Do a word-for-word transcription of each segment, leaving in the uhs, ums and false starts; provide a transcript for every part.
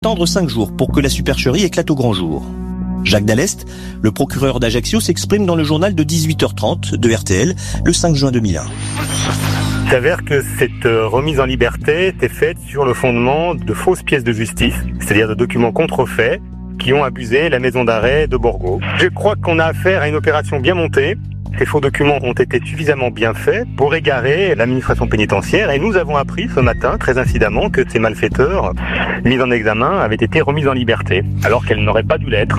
Attendre cinq jours pour que la supercherie éclate au grand jour. Jacques Dallest, le procureur d'Ajaccio, s'exprime dans le journal de dix-huit heures trente de R T L le cinq juin deux mille un. Il s'avère que cette remise en liberté était faite sur le fondement de fausses pièces de justice, c'est-à-dire de documents contrefaits qui ont abusé la maison d'arrêt de Borgo. Je crois qu'on a affaire à une opération bien montée. Ces faux documents ont été suffisamment bien faits pour égarer l'administration pénitentiaire et nous avons appris ce matin, très incidemment, que ces malfaiteurs mis en examen avaient été remis en liberté, alors qu'elles n'auraient pas dû l'être.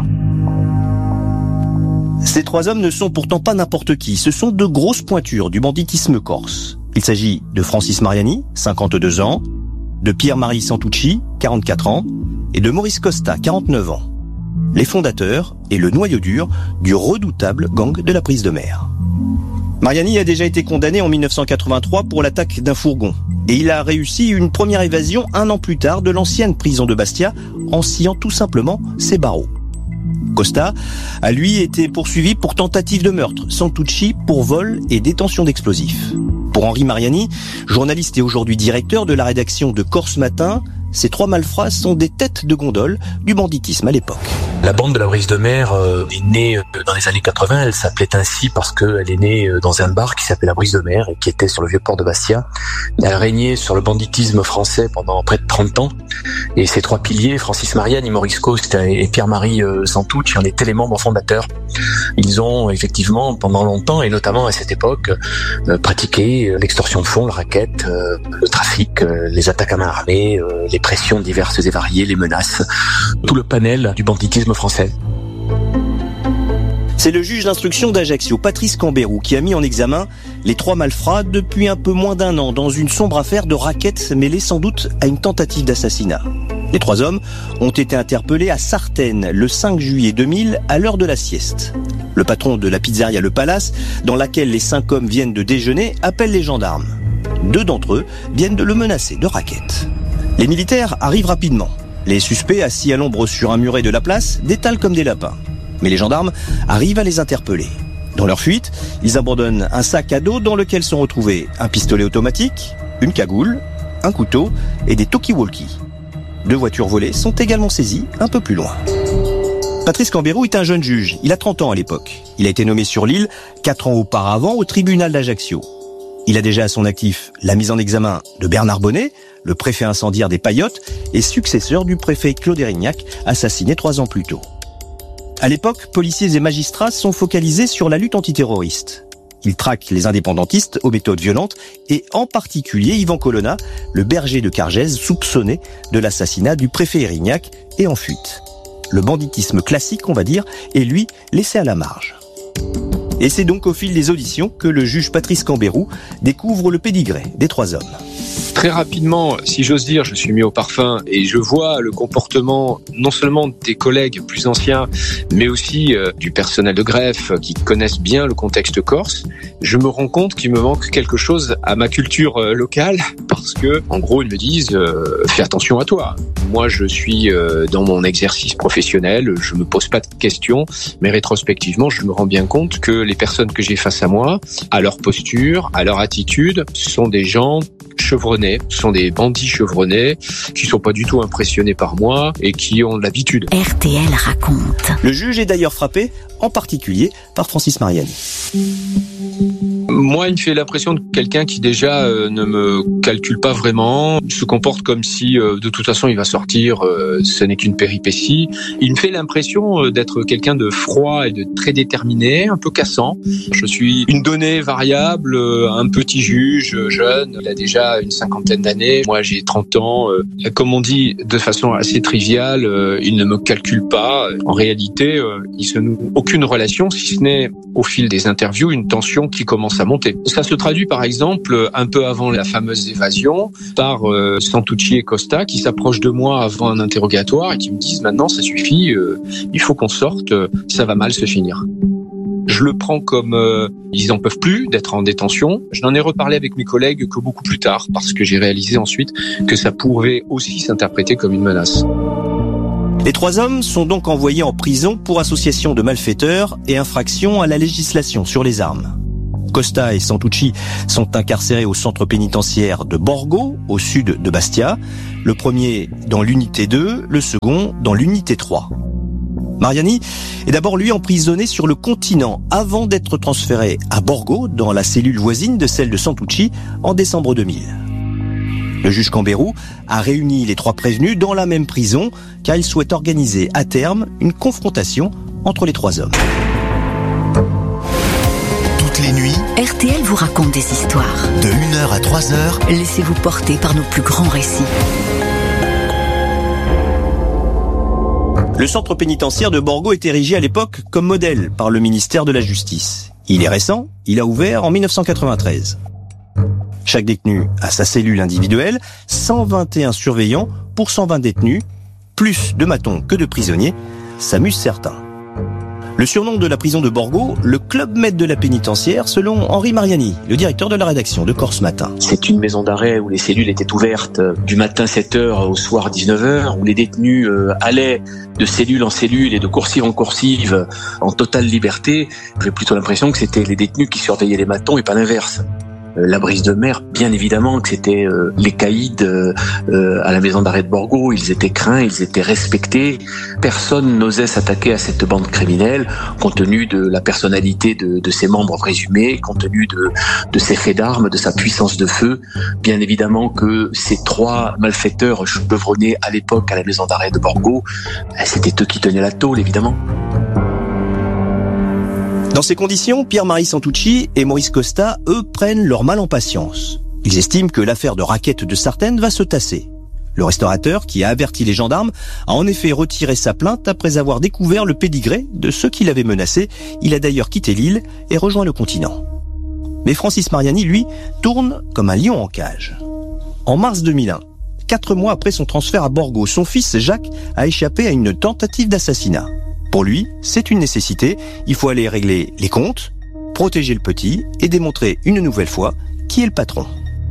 Ces trois hommes ne sont pourtant pas n'importe qui, ce sont de grosses pointures du banditisme corse. Il s'agit de Francis Mariani, cinquante-deux ans, de Pierre-Marie Santucci, quarante-quatre ans, et de Maurice Costa, quarante-neuf ans. Les fondateurs et le noyau dur du redoutable gang de la prise de mer. Mariani a déjà été condamné en mille neuf cent quatre-vingt-trois pour l'attaque d'un fourgon. Et il a réussi une première évasion un an plus tard de l'ancienne prison de Bastia en sciant tout simplement ses barreaux. Costa a lui été poursuivi pour tentative de meurtre, Santucci pour vol et détention d'explosifs. Pour Henri Mariani, journaliste et aujourd'hui directeur de la rédaction de Corse Matin, ces trois malfrats sont des têtes de gondole du banditisme à l'époque. La bande de la brise de mer euh, est née euh, dans les années quatre-vingts. Elle s'appelait ainsi parce qu'elle est née euh, dans un bar qui s'appelait la Brise de Mer et qui était sur le vieux port de Bastia. Elle régnait sur le banditisme français pendant près de trente ans. Et ces trois piliers, Francis Mariani, Maurice Costa et Pierre-Marie euh, Santucci, en étaient les membres fondateurs. Ils ont effectivement, pendant longtemps, et notamment à cette époque, euh, pratiqué l'extorsion de fonds, le racket, euh, le trafic, euh, les attaques à main armée, euh, les pressions diverses et variées, les menaces, tout le panel du banditisme français. C'est le juge d'instruction d'Ajaccio, Patrice Cambérou, qui a mis en examen les trois malfrats depuis un peu moins d'un an dans une sombre affaire de racket mêlée sans doute à une tentative d'assassinat. Les trois hommes ont été interpellés à Sartène le cinq juillet deux mille à l'heure de la sieste. Le patron de la pizzeria Le Palace, dans laquelle les cinq hommes viennent de déjeuner, appelle les gendarmes. Deux d'entre eux viennent de le menacer de racket. Les militaires arrivent rapidement. Les suspects, assis à l'ombre sur un muret de la place, détalent comme des lapins. Mais les gendarmes arrivent à les interpeller. Dans leur fuite, ils abandonnent un sac à dos dans lequel sont retrouvés un pistolet automatique, une cagoule, un couteau et des talkie-walkie. Deux voitures volées sont également saisies un peu plus loin. Patrice Cambérou est un jeune juge. Il a trente ans à l'époque. Il a été nommé sur l'île quatre ans auparavant au tribunal d'Ajaccio. Il a déjà à son actif la mise en examen de Bernard Bonnet, le préfet incendiaire des Paillotes et successeur du préfet Claude Érignac, assassiné trois ans plus tôt. À l'époque, policiers et magistrats sont focalisés sur la lutte antiterroriste. Ils traquent les indépendantistes aux méthodes violentes et en particulier Yvan Colonna, le berger de Cargèse soupçonné de l'assassinat du préfet Érignac et en fuite. Le banditisme classique, on va dire, est lui laissé à la marge. Et c'est donc au fil des auditions que le juge Patrice Cambérou découvre le pédigré des trois hommes. Très rapidement, si j'ose dire, je suis mis au parfum et je vois le comportement non seulement des collègues plus anciens, mais aussi euh, du personnel de greffe qui connaissent bien le contexte corse. Je me rends compte qu'il me manque quelque chose à ma culture euh, locale parce que, en gros, ils me disent euh, « fais attention à toi ». Moi, je suis euh, dans mon exercice professionnel, je me pose pas de questions, mais rétrospectivement, je me rends bien compte que les personnes que j'ai face à moi, à leur posture, à leur attitude, sont des gens chevronnés, sont des bandits chevronnés qui sont pas du tout impressionnés par moi et qui ont l'habitude. R T L raconte. Le juge est d'ailleurs frappé, en particulier, par Francis Mariani. Moi, il me fait l'impression de quelqu'un qui déjà euh, ne me calcule pas vraiment, se comporte comme si euh, de toute façon il va sortir, euh, ce n'est qu'une péripétie. Il me fait l'impression euh, d'être quelqu'un de froid et de très déterminé, un peu cassant. Je suis une donnée variable, euh, un petit juge euh, jeune, il a déjà une cinquantaine d'années. Moi, j'ai trente ans. Euh, comme on dit de façon assez triviale, euh, il ne me calcule pas. En réalité, euh, il se noue aucune relation, si ce n'est au fil des interviews, une tension qui commence à monter. Ça se traduit par exemple, un peu avant la fameuse évasion, par euh, Santucci et Costa qui s'approchent de moi avant un interrogatoire et qui me disent « maintenant ça suffit, euh, il faut qu'on sorte, euh, ça va mal se finir ». Je le prends comme euh, ils n'en peuvent plus d'être en détention. Je n'en ai reparlé avec mes collègues que beaucoup plus tard parce que j'ai réalisé ensuite que ça pouvait aussi s'interpréter comme une menace. Les trois hommes sont donc envoyés en prison pour association de malfaiteurs et infraction à la législation sur les armes. Costa et Santucci sont incarcérés au centre pénitentiaire de Borgo, au sud de Bastia. Le premier dans l'unité deux, le second dans l'unité trois. Mariani est d'abord lui emprisonné sur le continent avant d'être transféré à Borgo, dans la cellule voisine de celle de Santucci, en décembre deux mille. Le juge Cambérou a réuni les trois prévenus dans la même prison car il souhaite organiser à terme une confrontation entre les trois hommes. Toutes les nuits, R T L vous raconte des histoires. De une heure à trois heures, laissez-vous porter par nos plus grands récits. Le centre pénitentiaire de Borgo est érigé à l'époque comme modèle par le ministère de la Justice. Il est récent, il a ouvert en mille neuf cent quatre-vingt-treize. Chaque détenu a sa cellule individuelle, cent vingt et un surveillants pour cent vingt détenus, plus de matons que de prisonniers, s'amusent certains. Le surnom de la prison de Borgo, le Club Med de la pénitentiaire, selon Henri Mariani, le directeur de la rédaction de Corse Matin. C'est une maison d'arrêt où les cellules étaient ouvertes du matin sept heures au soir dix-neuf heures, où les détenus allaient de cellule en cellule et de coursive en coursive en totale liberté. J'ai plutôt l'impression que c'était les détenus qui surveillaient les matons et pas l'inverse. La brise de mer, bien évidemment que c'était euh, les caïds euh, à la maison d'arrêt de Borgo, ils étaient craints, ils étaient respectés. Personne n'osait s'attaquer à cette bande criminelle, compte tenu de la personnalité de, de ses membres présumés, compte tenu de, de ses faits d'armes, de sa puissance de feu. Bien évidemment que ces trois malfaiteurs chevronnés à l'époque à la maison d'arrêt de Borgo, c'était eux qui tenaient la tôle, évidemment. Dans ces conditions, Pierre-Marie Santucci et Maurice Costa, eux, prennent leur mal en patience. Ils estiment que l'affaire de raquette de Sartène va se tasser. Le restaurateur, qui a averti les gendarmes, a en effet retiré sa plainte après avoir découvert le pédigré de ceux qui l'avaient menacé. Il a d'ailleurs quitté l'île et rejoint le continent. Mais Francis Mariani, lui, tourne comme un lion en cage. En mars deux mille un, quatre mois après son transfert à Borgo, son fils Jacques a échappé à une tentative d'assassinat. Pour lui, c'est une nécessité, il faut aller régler les comptes, protéger le petit et démontrer une nouvelle fois qui est le patron.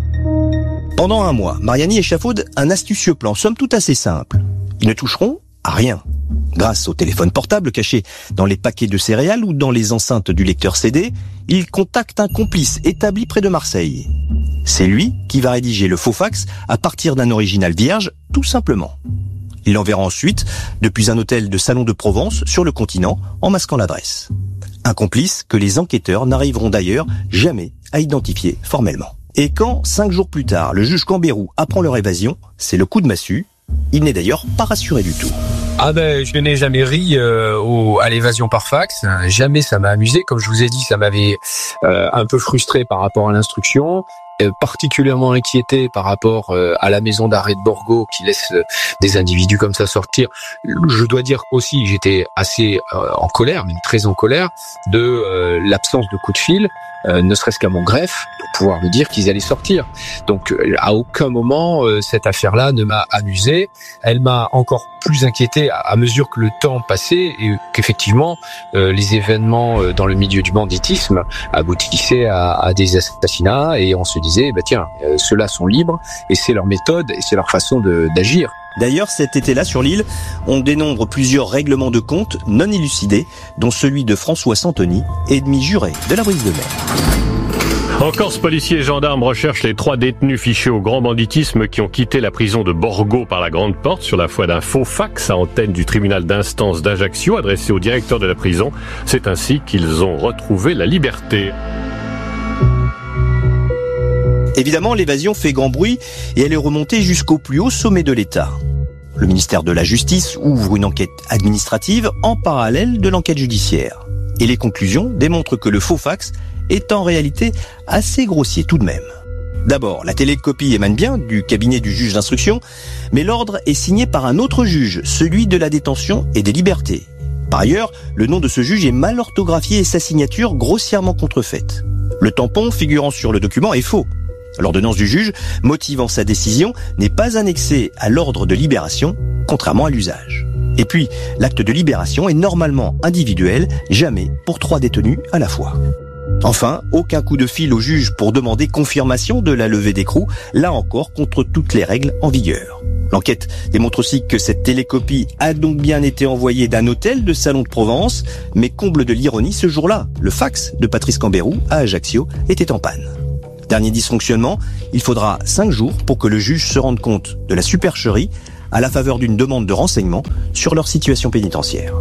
Pendant un mois, Mariani échafaude un astucieux plan, somme toute assez simple. Ils ne toucheront à rien. Grâce au téléphone portable caché dans les paquets de céréales ou dans les enceintes du lecteur C D, ils contactent un complice établi près de Marseille. C'est lui qui va rédiger le faux fax à partir d'un original vierge, tout simplement. Il l'enverra ensuite depuis un hôtel de Salon de Provence sur le continent en masquant l'adresse. Un complice que les enquêteurs n'arriveront d'ailleurs jamais à identifier formellement. Et quand, cinq jours plus tard, le juge Cambérou apprend leur évasion, c'est le coup de massue. Il n'est d'ailleurs pas rassuré du tout. Ah ben, je n'ai jamais ri euh, au, à l'évasion par fax. Jamais ça m'a amusé. Comme je vous ai dit, ça m'avait euh, un peu frustré par rapport à l'instruction. Particulièrement inquiété par rapport euh, à la maison d'arrêt de Borgo qui laisse euh, des individus comme ça sortir. Je dois dire aussi, j'étais assez euh, en colère, même très en colère, de euh, l'absence de coup de fil, euh, ne serait-ce qu'à mon greffe, pour pouvoir me dire qu'ils allaient sortir. Donc euh, à aucun moment euh, cette affaire-là ne m'a amusé. Elle m'a encore plus inquiété à, à mesure que le temps passait et qu'effectivement euh, les événements euh, dans le milieu du banditisme aboutissaient à, à des assassinats et on se disait bah tiens, euh, ceux-là sont libres et c'est leur méthode et c'est leur façon de, d'agir. D'ailleurs, cet été-là, sur l'île, on dénombre plusieurs règlements de compte non élucidés, dont celui de François Santoni, ennemi juré de la brise de mer. En Corse, policiers et gendarmes recherchent les trois détenus fichés au grand banditisme qui ont quitté la prison de Borgo par la grande porte sur la foi d'un faux fax à antenne du tribunal d'instance d'Ajaccio adressé au directeur de la prison. C'est ainsi qu'ils ont retrouvé la liberté. Évidemment, l'évasion fait grand bruit et elle est remontée jusqu'au plus haut sommet de l'État. Le ministère de la Justice ouvre une enquête administrative en parallèle de l'enquête judiciaire. Et les conclusions démontrent que le faux fax est en réalité assez grossier tout de même. D'abord, la télécopie émane bien du cabinet du juge d'instruction, mais l'ordre est signé par un autre juge, celui de la détention et des libertés. Par ailleurs, le nom de ce juge est mal orthographié et sa signature grossièrement contrefaite. Le tampon figurant sur le document est faux. L'ordonnance du juge, motivant sa décision, n'est pas annexée à l'ordre de libération, contrairement à l'usage. Et puis, l'acte de libération est normalement individuel, jamais pour trois détenus à la fois. Enfin, aucun coup de fil au juge pour demander confirmation de la levée d'écrou, là encore contre toutes les règles en vigueur. L'enquête démontre aussi que cette télécopie a donc bien été envoyée d'un hôtel de Salon de Provence, mais comble de l'ironie, ce jour-là, le fax de Patrice Cambérou à Ajaccio était en panne. Dernier dysfonctionnement, il faudra cinq jours pour que le juge se rende compte de la supercherie à la faveur d'une demande de renseignements sur leur situation pénitentiaire.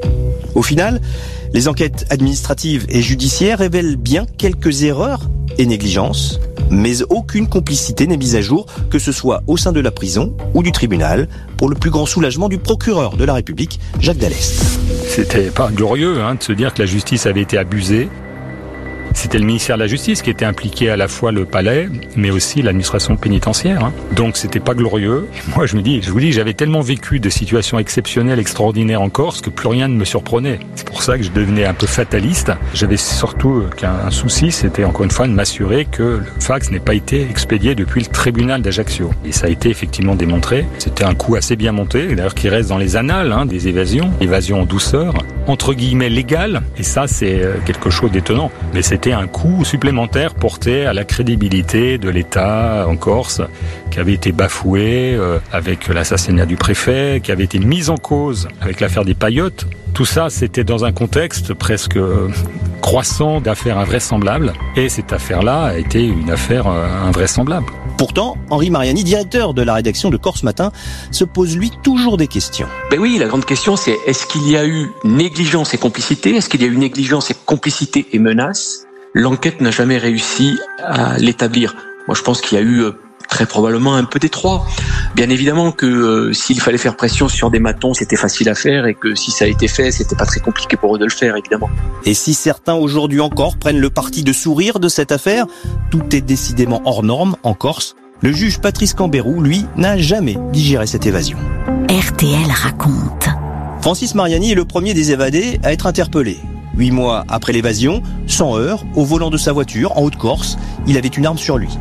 Au final, les enquêtes administratives et judiciaires révèlent bien quelques erreurs et négligences, mais aucune complicité n'est mise à jour, que ce soit au sein de la prison ou du tribunal, pour le plus grand soulagement du procureur de la République, Jacques Dallest. C'était pas glorieux hein, de se dire que la justice avait été abusée. C'était le ministère de la Justice qui était impliqué, à la fois le palais, mais aussi l'administration pénitentiaire. Hein. Donc c'était pas glorieux. Et moi je me dis, je vous dis, j'avais tellement vécu de situations exceptionnelles, extraordinaires en Corse, que plus rien ne me surprenait. C'est pour ça que je devenais un peu fataliste. J'avais surtout qu'un souci, c'était encore une fois de m'assurer que le fax n'ait pas été expédié depuis le tribunal d'Ajaccio. Et ça a été effectivement démontré. C'était un coup assez bien monté, d'ailleurs qui reste dans les annales hein, des évasions, évasion en douceur, entre guillemets légale. Et ça c'est quelque chose d'étonnant. Mais c'est C'était un coup supplémentaire porté à la crédibilité de l'État en Corse, qui avait été bafoué euh, avec l'assassinat du préfet, qui avait été mis en cause avec l'affaire des paillotes. Tout ça, c'était dans un contexte presque euh, croissant d'affaires invraisemblables. Et cette affaire-là a été une affaire euh, invraisemblable. Pourtant, Henri Mariani, directeur de la rédaction de Corse Matin, se pose lui toujours des questions. Ben oui, la grande question c'est, est-ce qu'il y a eu négligence et complicité ? Est-ce qu'il y a eu négligence et complicité et menace ? L'enquête n'a jamais réussi à l'établir. Moi, je pense qu'il y a eu euh, très probablement un peu des trois. Bien évidemment que euh, s'il fallait faire pression sur des matons, c'était facile à faire, et que si ça a été fait, c'était pas très compliqué pour eux de le faire, évidemment. Et si certains aujourd'hui encore prennent le parti de sourire de cette affaire, tout est décidément hors norme en Corse. Le juge Patrice Cambérou, lui, n'a jamais digéré cette évasion. R T L raconte. Francis Mariani est le premier des évadés à être interpellé. Huit mois après l'évasion, sans heurts, au volant de sa voiture, en Haute-Corse, il avait une arme sur lui.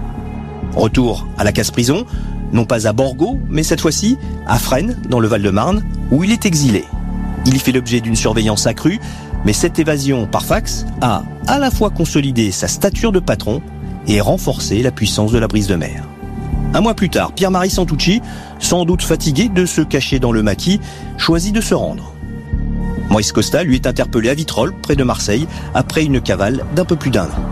Retour à la casse-prison, non pas à Borgo, mais cette fois-ci à Fresnes, dans le Val-de-Marne, où il est exilé. Il y fait l'objet d'une surveillance accrue, mais cette évasion par fax a à la fois consolidé sa stature de patron et renforcé la puissance de la brise de mer. Un mois plus tard, Pierre-Marie Santucci, sans doute fatigué de se cacher dans le maquis, choisit de se rendre. Moïse Costa lui est interpellé à Vitrolles, près de Marseille, après une cavale d'un peu plus d'un an.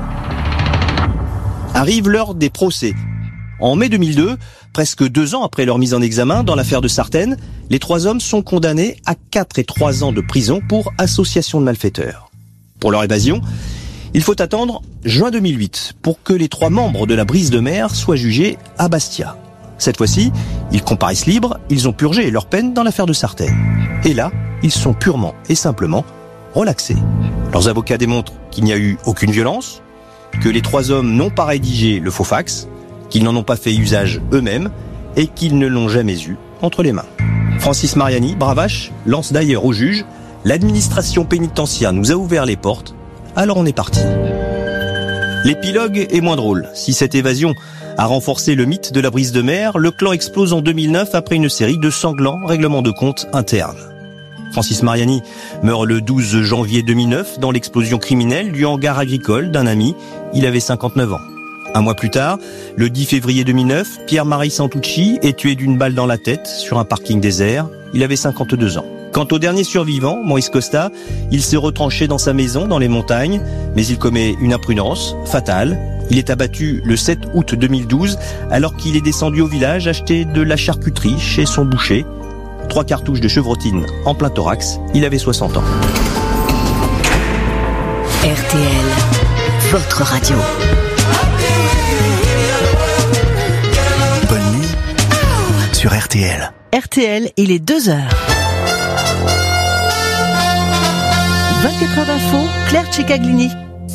Arrive l'heure des procès. En mai deux mille deux, presque deux ans après leur mise en examen dans l'affaire de Sartène, les trois hommes sont condamnés à quatre et trois ans de prison pour association de malfaiteurs. Pour leur évasion, il faut attendre juin deux mille huit pour que les trois membres de la brise de mer soient jugés à Bastia. Cette fois-ci, ils comparaissent libres, ils ont purgé leur peine dans l'affaire de Sartène. Et là, ils sont purement et simplement relaxés. Leurs avocats démontrent qu'il n'y a eu aucune violence, que les trois hommes n'ont pas rédigé le faux fax, qu'ils n'en ont pas fait usage eux-mêmes et qu'ils ne l'ont jamais eu entre les mains. Francis Mariani, bravache, lance d'ailleurs au juge « L'administration pénitentiaire nous a ouvert les portes, alors on est parti ». L'épilogue est moins drôle. Si cette évasion a renforcé le mythe de la brise de mer, le clan explose en deux mille neuf après une série de sanglants règlements de compte internes. Francis Mariani meurt le douze janvier deux mille neuf dans l'explosion criminelle du hangar agricole d'un ami. Il avait cinquante-neuf ans. Un mois plus tard, le dix février deux mille neuf, Pierre-Marie Santucci est tué d'une balle dans la tête sur un parking désert. Il avait cinquante-deux ans. Quant au dernier survivant, Moïse Costa, il s'est retranché dans sa maison dans les montagnes, mais il commet une imprudence fatale. Il est abattu le sept août deux mille douze alors qu'il est descendu au village acheter de la charcuterie chez son boucher. Trois cartouches de chevrotine en plein thorax. Il avait soixante ans. R T L, votre radio. Bonne nuit sur R T L. R T L, il est deux heures. vingt-quatre heures d'info, Claire Cicaglini.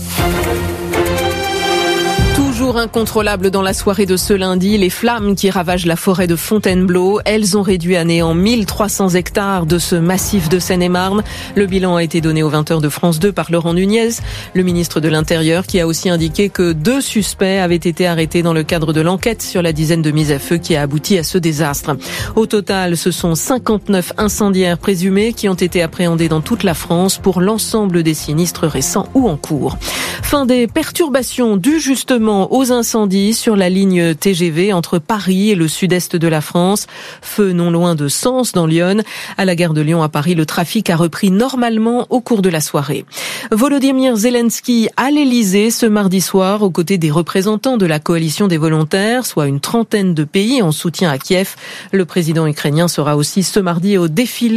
Toujours incontrôlables dans la soirée de ce lundi, les flammes qui ravagent la forêt de Fontainebleau, elles ont réduit à néant mille trois cents hectares de ce massif de Seine-et-Marne. Le bilan a été donné aux vingt heures de France deux par Laurent Nunez, le ministre de l'Intérieur, qui a aussi indiqué que deux suspects avaient été arrêtés dans le cadre de l'enquête sur la dizaine de mises à feu qui a abouti à ce désastre. Au total, ce sont cinquante-neuf incendiaires présumés qui ont été appréhendés dans toute la France pour l'ensemble des sinistres récents ou en cours. Fin des perturbations dues justement aux incendies sur la ligne T G V entre Paris et le sud-est de la France. Feu non loin de Sens dans l'Yonne. À la gare de Lyon à Paris, le trafic a repris normalement au cours de la soirée. Volodymyr Zelensky à l'Elysée ce mardi soir aux côtés des représentants de la coalition des volontaires, soit une trentaine de pays en soutien à Kiev. Le président ukrainien sera aussi ce mardi au défilé